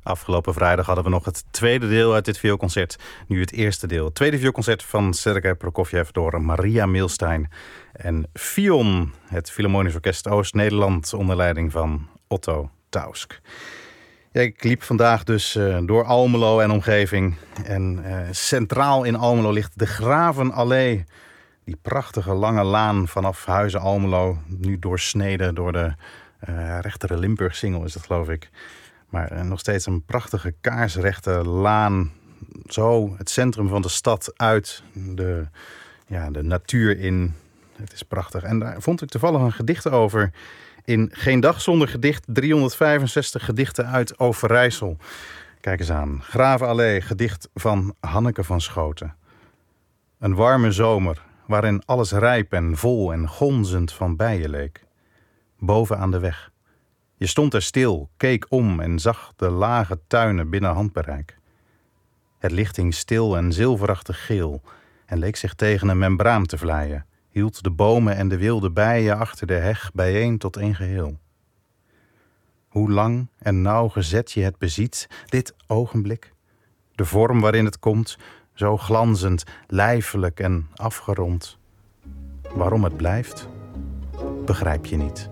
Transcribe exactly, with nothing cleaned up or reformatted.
Afgelopen vrijdag hadden we nog het tweede deel uit dit vioolconcert. Nu het eerste deel. Het tweede vioolconcert van Sergei Prokofjev door Maria Milstein. En Fion, het Philharmonisch Orkest Oost-Nederland onder leiding van Otto Tausk. Ja, ik liep vandaag dus uh, door Almelo en omgeving. En uh, centraal in Almelo ligt de Gravenallee. Die prachtige lange laan vanaf Huizen Almelo. Nu doorsneden door de uh, rechtere Limburgsingel is dat, geloof ik. Maar uh, nog steeds een prachtige kaarsrechte laan. Zo het centrum van de stad uit. De, ja, de natuur in. Het is prachtig. En daar vond ik toevallig een gedicht over. In Geen Dag Zonder Gedicht. driehonderdvijfenzestig gedichten uit Overijssel. Kijk eens aan. Gravenallee, gedicht van Hanneke van Schoten. Een warme zomer, waarin alles rijp en vol en gonzend van bijen leek. Boven aan de weg. Je stond er stil, keek om en zag de lage tuinen binnen handbereik. Het licht hing stil en zilverachtig geel en leek zich tegen een membraan te vlijen, hield de bomen en de wilde bijen achter de heg bijeen tot één geheel. Hoe lang en nauw gezet je het beziet, dit ogenblik, de vorm waarin het komt, zo glanzend, lijfelijk en afgerond. Waarom het blijft, begrijp je niet.